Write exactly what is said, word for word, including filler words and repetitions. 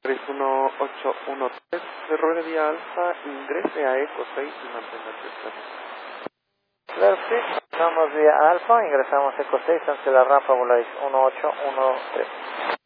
tres uno ocho uno tres de rueda vía alfa, ingrese a Eco seis y manténgase estacionado. Claro que sí, pasamos vía alfa, ingresamos Eco seis ante la rampa Volaris uno ocho uno tres.